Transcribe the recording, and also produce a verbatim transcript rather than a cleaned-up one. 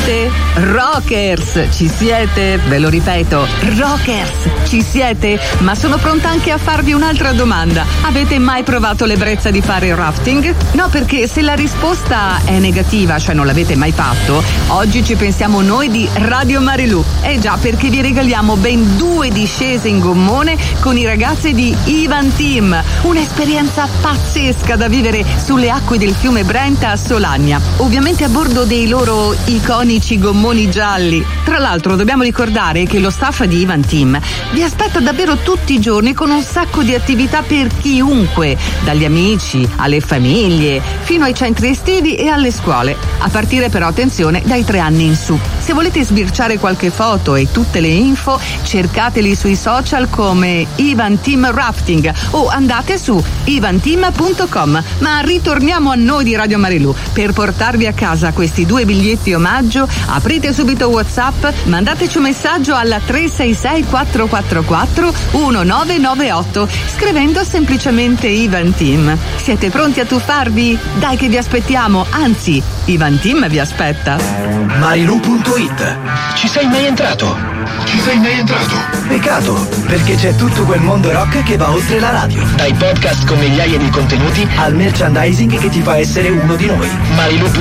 siete? Rockers, ci siete? Ve lo ripeto, rockers, ci siete? Ma sono pronta anche a farvi un'altra domanda. Avete mai provato l'ebbrezza di fare rafting? No, perché se la risposta è negativa, cioè non l'avete mai fatto, oggi ci pensiamo noi di Radio Marilù. Eh già, perché vi regaliamo ben due discese in gommone con i ragazzi di Ivan Team. Un'esperienza pazzesca da vivere sulle acque del fiume Brenta a Solagna. Ovviamente a bordo dei loro iconici gommoni gialli. Tra l'altro dobbiamo ricordare che lo staff di Ivan Team vi aspetta davvero tutti i giorni con un sacco di attività per chiunque, dagli amici alle famiglie fino ai centri estivi e alle scuole, a partire però, attenzione, dai tre anni in su. Se volete sbirciare qualche foto e tutte le info, cercateli sui social come Ivan Team Rafting o andate su ivanteam punto com. Ma ritorniamo a noi di Radio Marilù. Per portarvi a casa questi due biglietti omaggio, aprite subito WhatsApp, mandateci un messaggio alla tre sei sei quattro quattro quattro uno nove nove otto scrivendo semplicemente Ivan Team. Siete pronti a tuffarvi? Dai che vi aspettiamo, anzi, Ivan Team vi aspetta. Marilù punto it. Ci sei mai entrato? Ci sei mai entrato? Peccato, perché c'è tutto quel mondo rock che va oltre la radio. Dai podcast con migliaia di contenuti al merchandising che ti fa essere uno di noi. Marilù punto it.